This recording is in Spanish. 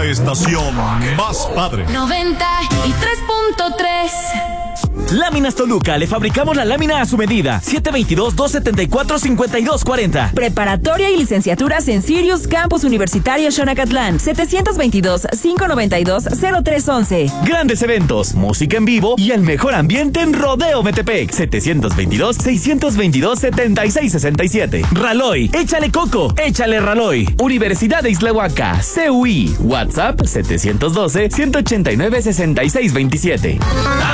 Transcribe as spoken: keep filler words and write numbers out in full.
estación más padre. noventa y tres punto tres. Láminas Toluca, le fabricamos la lámina a su medida. siete veintidós, dos setenta y cuatro, cincuenta y dos cuarenta. Preparatoria y licenciaturas en Sirius Campus Universitario Xonacatlán. setecientos veintidós, quinientos noventa y dos, cero tres once. Grandes eventos, música en vivo y el mejor ambiente en Rodeo Metepec. setecientos veintidós, seiscientos veintidós, setenta y seis sesenta y siete. Raloy, échale coco, échale Raloy. Universidad de Islahuaca, C U I. WhatsApp setecientos doce, ciento ochenta y nueve, sesenta y seis veintisiete.